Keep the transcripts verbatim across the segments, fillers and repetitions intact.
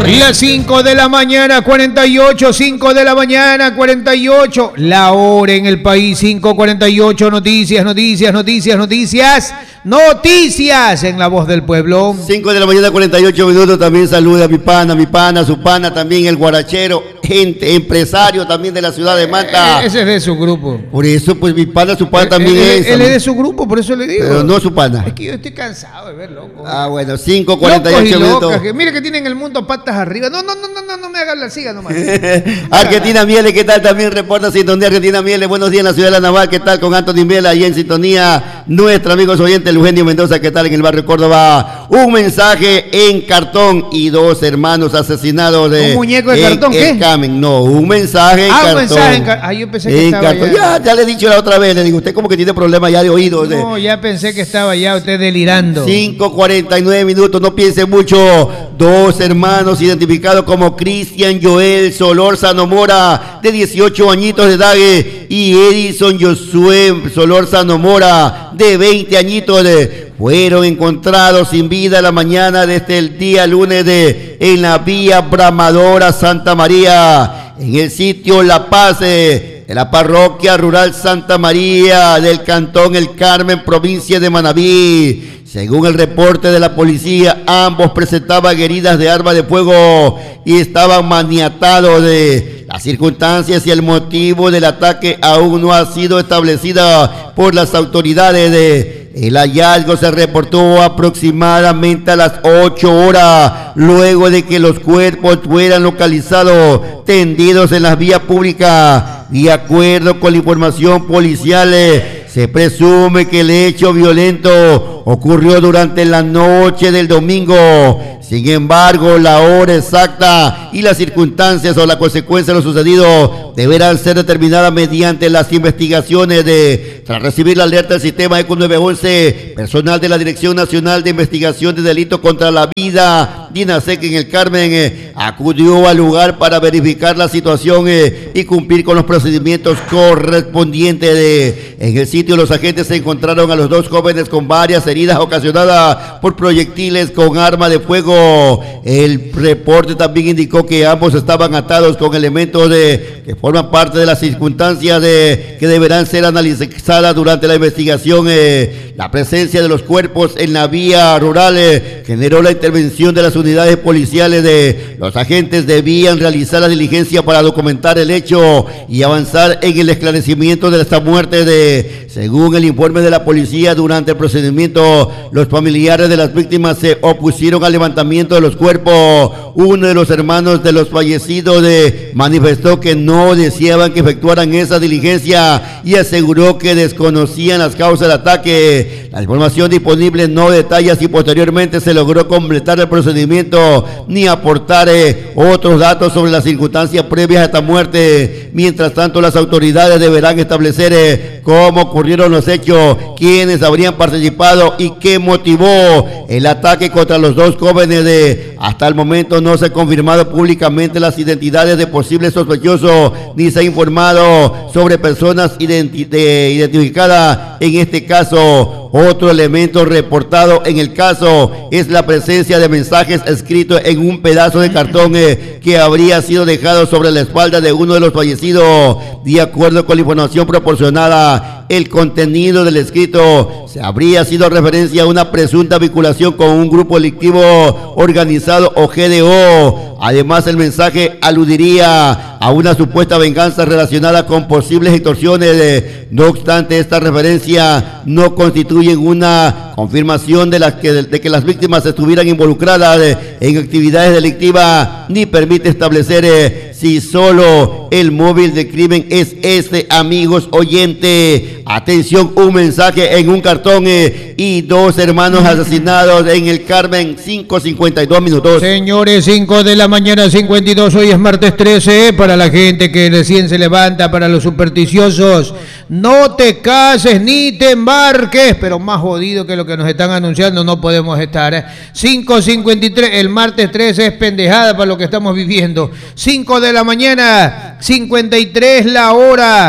Las cinco de la mañana, cuarenta y ocho, cinco de la mañana, cuarenta y ocho. La hora en el país, cinco cuarenta y ocho. Noticias, noticias, noticias, noticias, noticias en la voz del pueblo. cinco de la mañana, cuarenta y ocho minutos. También saluda a mi pana, mi pana, su pana, también el guarachero, gente, empresario también de la ciudad de Manta. Eh, ese es de su grupo. Por eso, pues mi pana, su pana Eh, también él, es. Él es de su grupo, por eso le digo. Pero no su pana. Es que yo estoy cansado de ver locos. Ah, bueno, cinco cuarenta y ocho locos y minutos. locas, que, mire que tienen el mundo patas arriba. No, no, no, no, no, no me hagan la siga nomás. Argentina Miele, ¿qué tal? También reporta sintonía Argentina Miele. Buenos días en la ciudad de La Naval, ¿qué tal? Con Anthony Miele ahí en sintonía. Nuestro amigo oyente Eugenio Mendoza, ¿qué tal? En el barrio Córdoba. Un mensaje en cartón y dos hermanos asesinados de. ¿Un muñeco de cartón? ¿Qué? Camen. No, un mensaje en ah, cartón. un mensaje en cartón. Ah, yo pensé que en estaba cartón. ya. Ya, ya le he dicho la otra vez, le digo, usted como que tiene problemas ya de oídos. No, ya pensé que estaba ya usted delirando. cinco cuarenta y nueve minutos, no piense mucho. Dos hermanos identificados como Cristian Joel Solórzano Mora, de dieciocho añitos de edad, y Edison Josué Solórzano Mora, de veinte añitos de fueron encontrados sin vida la mañana desde el día lunes de, en la vía Bramadora Santa María, en el sitio La Paz, eh, de la parroquia rural Santa María del cantón El Carmen, provincia de Manabí. Según el reporte de la policía, ambos presentaban heridas de arma de fuego y estaban maniatados. De las circunstancias y el motivo del ataque aún no ha sido establecida por las autoridades. De el hallazgo se reportó aproximadamente a las ocho horas, luego de que los cuerpos fueran localizados tendidos en las vías públicas. De acuerdo con la información policial, se presume que el hecho violento ocurrió durante la noche del domingo. Sin embargo, la hora exacta y las circunstancias o la consecuencia de lo sucedido deberán ser determinadas mediante las investigaciones. De, tras recibir la alerta del sistema ECO nueve once, personal de la Dirección Nacional de Investigación de Delitos contra la Vida, DINASEC en el Carmen, eh, acudió al lugar para verificar la situación eh, y cumplir con los procedimientos correspondientes. De, en el sitio, los agentes se encontraron a los dos jóvenes con varias heridas ocasionadas por proyectiles con arma de fuego. El reporte también indicó que ambos estaban atados con elementos de, que forman parte de las circunstancias de, que deberán ser analizadas durante la investigación. Eh, la presencia de los cuerpos en la vía rural eh, generó la intervención de las unidades policiales. De los agentes debían realizar la diligencia para documentar el hecho y avanzar en el esclarecimiento de esta muerte. De, según el informe de la policía, durante el procedimiento, los familiares de las víctimas se opusieron al levantamiento de los cuerpos. Uno de los hermanos de los fallecidos de, manifestó que no deseaban que efectuaran esa diligencia y aseguró que desconocían las causas del ataque. La información disponible no detalla si posteriormente se logró completar el procedimiento ni aportar eh, otros datos sobre las circunstancias previas a esta muerte. Mientras tanto, las autoridades deberán establecer eh, cómo ocurrieron los hechos, quiénes habrían participado y qué motivó el ataque contra los dos jóvenes. De, hasta el momento no se han confirmado públicamente las identidades de posibles sospechosos, ni se ha informado sobre personas identi de, identificadas en este caso. Otro elemento reportado en el caso es la presencia de mensajes escritos en un pedazo de cartón eh, que habría sido dejado sobre la espalda de uno de los fallecidos. De acuerdo con la información proporcionada, el contenido del escrito se habría sido referencia a una presunta vinculación con un grupo delictivo organizado o G D O. Además, el mensaje aludiría a una supuesta venganza relacionada con posibles extorsiones. De, no obstante, esta referencia no constituye una confirmación de, las que, de que las víctimas estuvieran involucradas de, en actividades delictivas, ni permite establecer eh, si solo el móvil de crimen es este. Amigos oyentes, atención, un mensaje en un cartón eh, y dos hermanos asesinados en el Carmen. Cinco cincuenta y dos minutos. Señores, cinco de la mañana, cincuenta y dos. Hoy es martes trece, eh, para la gente que recién se levanta, para los supersticiosos. No te cases ni te embarques, pero más jodido que lo que nos están anunciando no podemos estar. eh. cinco cincuenta y tres, el martes trece es pendejada para lo que estamos viviendo. cinco de la mañana, cincuenta y tres la hora.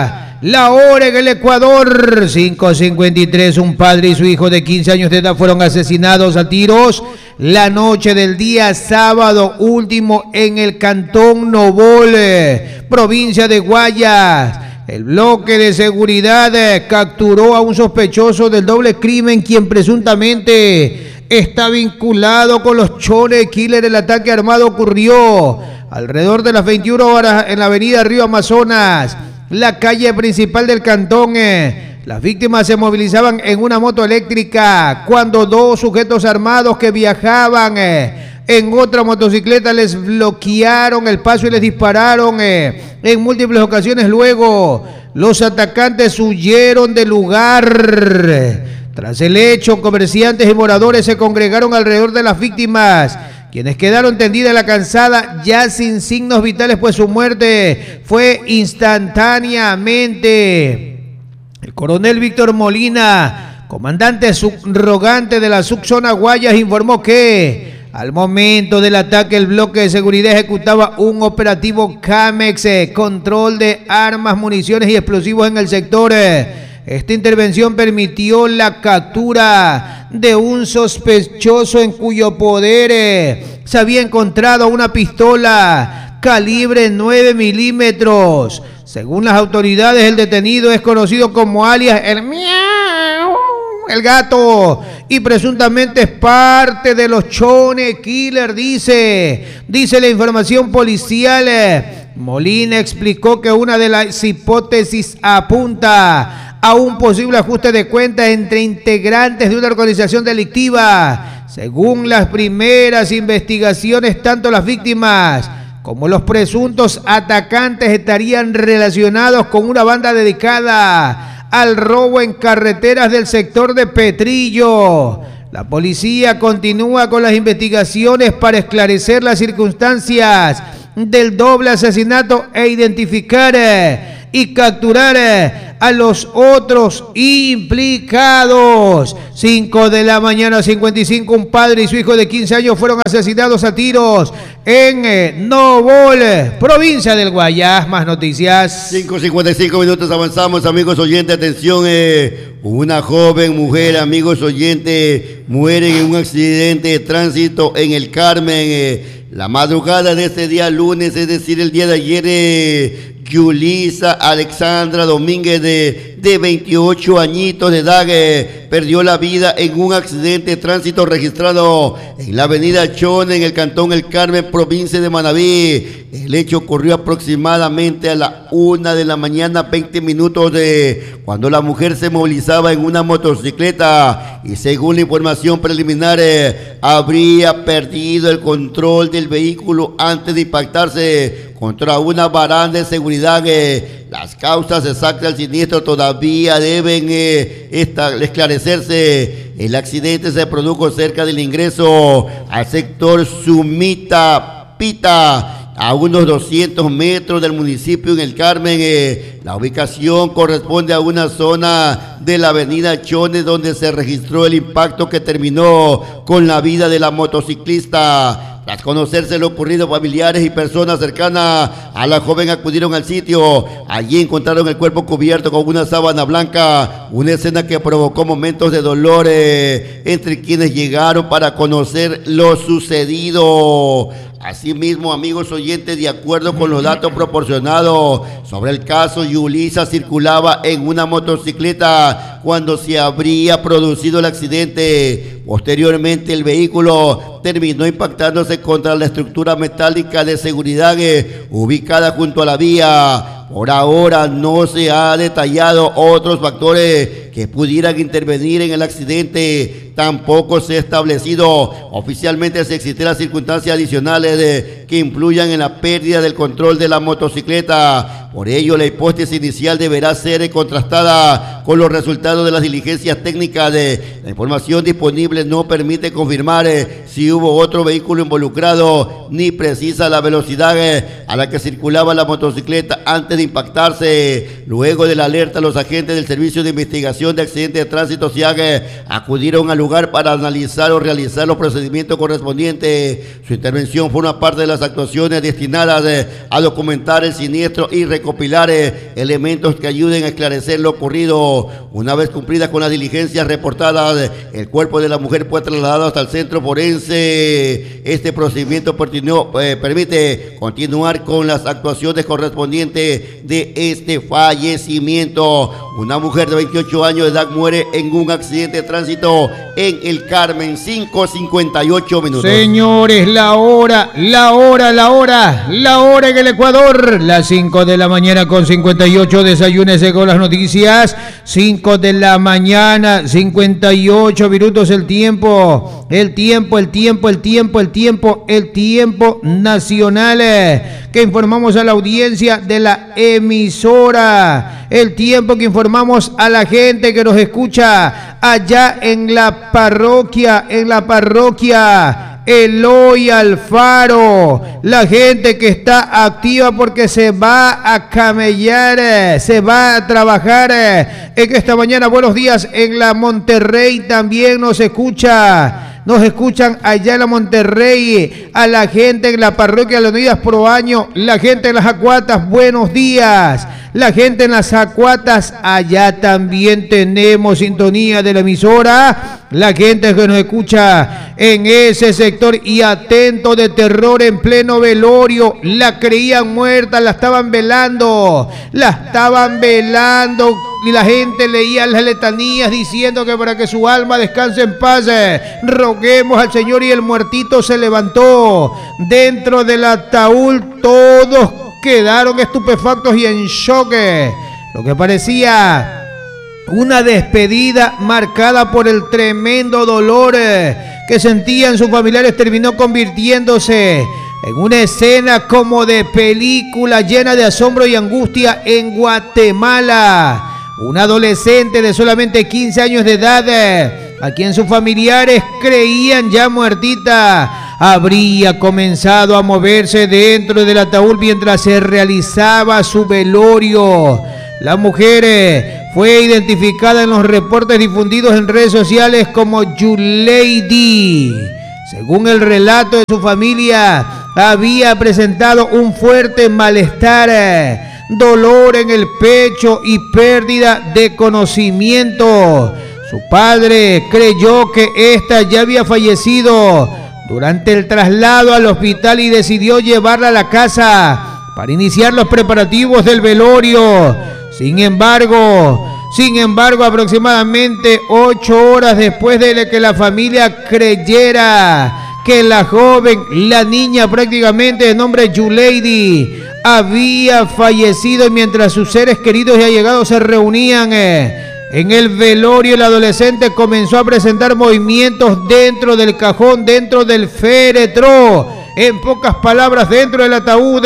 La hora en el Ecuador, cinco cincuenta y tres, un padre y su hijo de quince años de edad fueron asesinados a tiros la noche del día sábado último en el cantón Novole, provincia de Guayas. El bloque de seguridad capturó a un sospechoso del doble crimen, quien presuntamente está vinculado con los Chone Killer. El ataque armado ocurrió alrededor de las veintiuna horas en la avenida Río Amazonas, la calle principal del cantón. Las víctimas se movilizaban en una moto eléctrica cuando dos sujetos armados que viajaban en otra motocicleta les bloquearon el paso y les dispararon en múltiples ocasiones. Luego los atacantes huyeron del lugar. Tras el hecho, comerciantes y moradores se congregaron alrededor de las víctimas, quienes quedaron tendidas en la calzada ya sin signos vitales, pues su muerte fue instantáneamente. El coronel Víctor Molina, comandante subrogante de la subzona Guayas, informó que al momento del ataque el bloque de seguridad ejecutaba un operativo CAMEX, control de armas, municiones y explosivos en el sector. Esta intervención permitió la captura de un sospechoso en cuyo poder se había encontrado una pistola calibre nueve milímetros. Según las autoridades, el detenido es conocido como alias el Miau, el gato, y presuntamente es parte de los Chone Killer, dice, dice la información policial. Molina explicó que una de las hipótesis apunta a un posible ajuste de cuentas entre integrantes de una organización delictiva. Según las primeras investigaciones, tanto las víctimas como los presuntos atacantes estarían relacionados con una banda dedicada al robo en carreteras del sector de Petrillo. La policía continúa con las investigaciones para esclarecer las circunstancias del doble asesinato e identificar y capturar a los otros implicados. cinco de la mañana, cincuenta y cinco, un padre y su hijo de quince años fueron asesinados a tiros en eh, Novole, provincia del Guayas. Más noticias. cinco cincuenta y cinco minutos, avanzamos, amigos oyentes. Atención, eh, una joven mujer, amigos oyentes, muere en un accidente de tránsito en el Carmen. Eh, la madrugada de este día lunes, es decir, el día de ayer, eh, Yulisa Alexandra Domínguez, de, de veintiocho añitos de edad, eh, perdió la vida en un accidente de tránsito registrado en la avenida Chone, en el cantón El Carmen, provincia de Manabí. El hecho ocurrió aproximadamente a la una de la mañana, veinte minutos de cuando la mujer se movilizaba en una motocicleta y, según la información preliminar, eh, habría perdido el control del vehículo antes de impactarse contra una baranda de seguridad. Eh, las causas exactas del siniestro todavía deben eh, esta, esclarecerse. El accidente se produjo cerca del ingreso al sector Sumita Pita, a unos doscientos metros del municipio en el Carmen. Eh, la ubicación corresponde a una zona de la avenida Chone donde se registró el impacto que terminó con la vida de la motociclista. Tras conocerse lo ocurrido, familiares y personas cercanas a la joven acudieron al sitio. Allí encontraron el cuerpo cubierto con una sábana blanca, una escena que provocó momentos de dolor eh, entre quienes llegaron para conocer lo sucedido. Asimismo, amigos oyentes, de acuerdo con los datos proporcionados sobre el caso, Yulisa circulaba en una motocicleta cuando se habría producido el accidente. Posteriormente, el vehículo terminó impactándose contra la estructura metálica de seguridad eh, ubicada junto a la vía. Por ahora no se ha detallado otros factores que pudieran intervenir en el accidente. Tampoco se ha establecido oficialmente si existieran circunstancias adicionales de, que influyan en la pérdida del control de la motocicleta. Por ello, la hipótesis inicial deberá ser contrastada con los resultados de las diligencias técnicas. De la información disponible no permite confirmar eh, si hubo otro vehículo involucrado, ni precisa la velocidad eh, a la que circulaba la motocicleta antes de impactarse. Luego de la alerta, los agentes del Servicio de Investigación de Accidentes de Tránsito SIAG eh, acudieron al lugar para analizar o realizar los procedimientos correspondientes. Su intervención forma parte de las actuaciones destinadas eh, a documentar el siniestro y recopilar eh, elementos que ayuden a esclarecer lo ocurrido. Una vez cumplidas con las diligencias reportadas, el cuerpo de la mujer fue trasladado hasta el centro forense. Este procedimiento pertino, eh, permite continuar con las actuaciones correspondientes de este fallecimiento. Una mujer de veintiocho años de edad muere en un accidente de tránsito en El Carmen, cinco cincuenta y ocho minutos. Señores, la hora, la hora, la hora, la hora en el Ecuador, las cinco de la mañana con cincuenta y ocho, desayúnese con las noticias, cinco de la mañana, cincuenta y ocho minutos el tiempo, el tiempo, el tiempo, el tiempo, el tiempo, el tiempo nacional, que informamos a la audiencia de la emisora, el tiempo que informamos a la gente que nos escucha allá en la parroquia, en la parroquia Eloy Alfaro, la gente que está activa porque se va a camellar, se va a trabajar en esta mañana. Buenos días en la Monterrey, también nos escucha. Nos escuchan allá en la Monterrey, a la gente en la parroquia de las Unidas Pro Año, la gente en las Acuatas, buenos días. La gente en las Acuatas, allá también tenemos sintonía de la emisora. La gente que nos escucha en ese sector y atento de terror en pleno velorio, la creían muerta, la estaban velando, la estaban velando. Y la gente leía las letanías diciendo que para que su alma descanse en paz, eh, roguemos al Señor, y el muertito se levantó. Dentro del ataúd todos quedaron estupefactos y en shock. Lo que parecía una despedida marcada por el tremendo dolor eh, que sentían sus familiares terminó convirtiéndose en una escena como de película llena de asombro y angustia en Guatemala. Una adolescente de solamente quince años de edad, a quien sus familiares creían ya muertita, habría comenzado a moverse dentro del ataúd mientras se realizaba su velorio. La mujer fue identificada en los reportes difundidos en redes sociales como Yuleidi. Según el relato de su familia, había presentado un fuerte malestar, dolor en el pecho y pérdida de conocimiento. Su padre creyó que ésta ya había fallecido durante el traslado al hospital y decidió llevarla a la casa para iniciar los preparativos del velorio. Sin embargo, sin embargo, aproximadamente ocho horas después de que la familia creyera que la joven, la niña prácticamente de nombre Yuleidi, había fallecido, mientras sus seres queridos y allegados se reunían eh, en el velorio, el adolescente comenzó a presentar movimientos dentro del cajón, dentro del féretro, en pocas palabras, dentro del ataúd.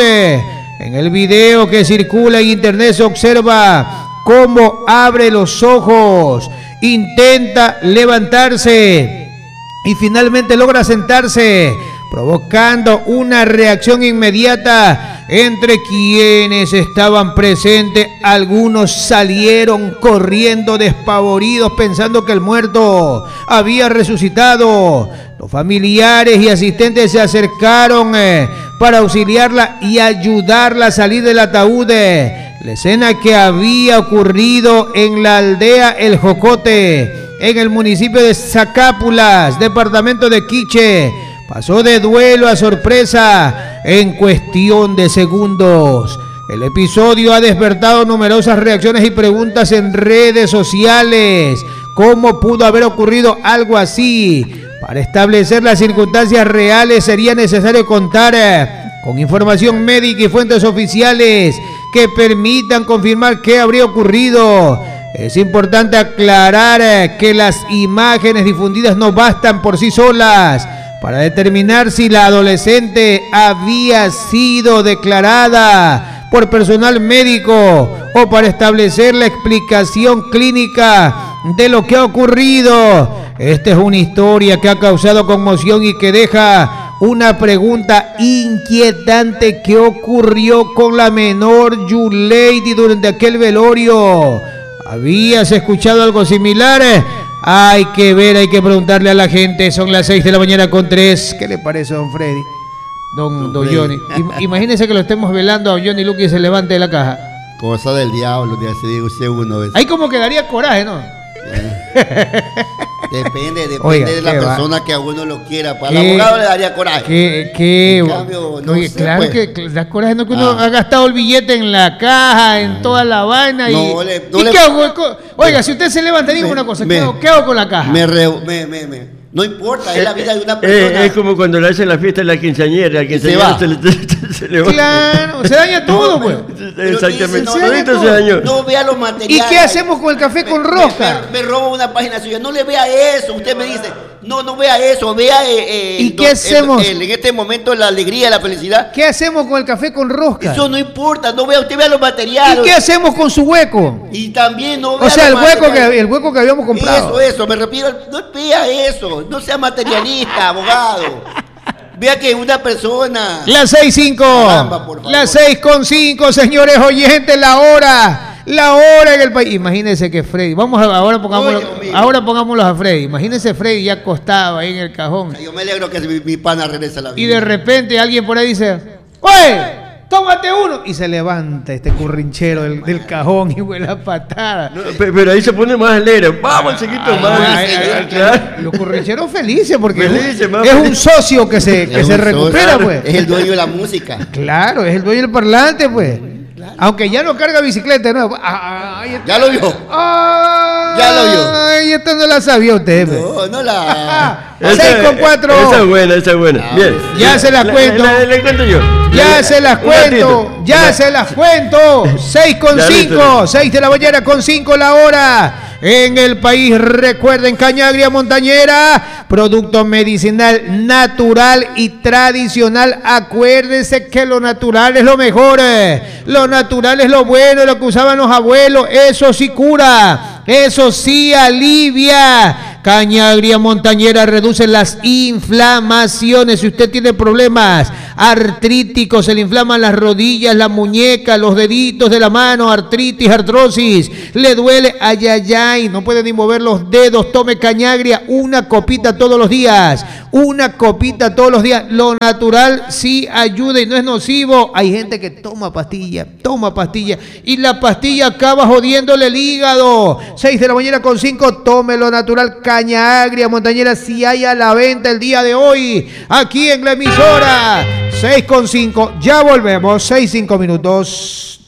En el video que circula en internet se observa cómo abre los ojos, intenta levantarse y finalmente logra sentarse, provocando una reacción inmediata entre quienes estaban presentes. Algunos salieron corriendo despavoridos pensando que el muerto había resucitado. Los familiares y asistentes se acercaron eh, para auxiliarla y ayudarla a salir del ataúd. La escena que había ocurrido en la aldea El Jocote, en el municipio de Zacápulas, departamento de Quiché, pasó de duelo a sorpresa en cuestión de segundos. El episodio ha despertado numerosas reacciones y preguntas en redes sociales. ¿Cómo pudo haber ocurrido algo así? Para establecer las circunstancias reales sería necesario contar eh, con información médica y fuentes oficiales que permitan confirmar qué habría ocurrido. Es importante aclarar eh, que las imágenes difundidas no bastan por sí solas para determinar si la adolescente había sido declarada por personal médico o para establecer la explicación clínica de lo que ha ocurrido. Esta es una historia que ha causado conmoción y que deja una pregunta inquietante. ¿Qué ocurrió con la menor Yuleidi durante aquel velorio? ¿Habías escuchado algo similar? Hay que ver, hay que preguntarle a la gente. Son las seis de la mañana con tres. ¿Qué le parece, don Freddy? Don, don Johnny. Imagínese que lo estemos velando a Johnny Luque y se levante de la caja. Cosa del diablo, ya se dice usted uno. Ahí como que daría coraje, ¿no? Depende, depende Oiga, de la persona va? que a uno lo quiera. Para el abogado le daría coraje. ¿Qué? qué en cambio, no Oye, sé, claro pues. que da coraje, no que uno Ah. ha gastado el billete en la caja, en toda la vaina. No y, le- no ¿y le- qué hago? Oiga, si usted se levanta, digo Me- una cosa, me- ¿qué hago, ¿qué hago con la caja? Me, re, me, me, me. No importa, es la vida de una Eh, persona. es como cuando le hacen la fiesta a la quinceañera, la quinceañera va. se le, se le va. Claro, se daña todo, pues. Pero Exactamente, dice, no, todito no, se dañó. No vea los materiales. ¿Y qué hacemos con el café con rosca? Me, me, me robo una página suya. No le vea eso. Usted me dice, no, no vea eso. Vea. Eh, eh, ¿Y qué no, hacemos? el- el- en este momento la alegría, la felicidad. ¿Qué hacemos con el café con rosca? Eso no importa. No vea, usted vea los materiales. ¿Y qué hacemos con su hueco? Y también no vea. O sea, el los hueco, materiales. que, el hueco que habíamos comprado. Eso, eso. Me refiero. No vea eso. No sea materialista, abogado. Vea que una persona. Las seis cinco. Caramba, por favor. Las seis con cinco, señores oyentes, la hora. La hora en el país. Imagínense que Freddy. Vamos a, ahora pongámoslo, Oye, amigo. ahora pongámoslo a Freddy. Imagínense Freddy ya acostado ahí en el cajón. Yo me alegro que mi, mi pana regrese a la vida. Y de repente alguien por ahí dice: ¡Oye! ¡Tómate uno! Y se levanta este currinchero del, del cajón y huele a patada. No, pe- pero ahí se pone más alegre. Vamos, chiquito, más. Ay, ay, ay, Claro. Los currincheros felices porque Felices, es, más es un felices. socio que se, que Es se un recupera, socio, pues. Es el dueño de la música. Claro, es el dueño del parlante, pues. Aunque ya no carga bicicleta, ¿no? Ah, ahí está. Ya lo vio. Ah, Ya lo vio. Ay, esta no la sabía usted, pues. No, no la. Esa- seis con cuatro. Esa es buena, esa es buena. Ah, Bien. ya se la cuento. La, la cuento yo. Ya La- se las un cuento, ratito. ya La- se las cuento. seis con Ya, cinco, listo. seis de la mañana con cinco la hora. En el país, recuerden, Cañagria Montañera, producto medicinal natural y tradicional. Acuérdense que lo natural es lo mejor. eh. Lo natural es lo bueno, lo que usaban los abuelos. Eso sí cura, eso sí alivia. Cañagria Montañera reduce las inflamaciones. Si usted tiene problemas artríticos, se le inflaman las rodillas, las muñecas, los deditos de la mano, artritis, artrosis, le duele, ay, ay, ay, no puede ni mover los dedos, tome Cañagria, una copita todos los días, una copita todos los días. Lo natural sí ayuda y no es nocivo. Hay gente que toma pastilla, toma pastilla y la pastilla acaba jodiéndole el hígado. seis de la mañana con cinco, tome lo natural. Cañagria Montañera, si hay a la venta el día de hoy, aquí en la emisora. seis con cinco, ya volvemos, seis, cinco minutos.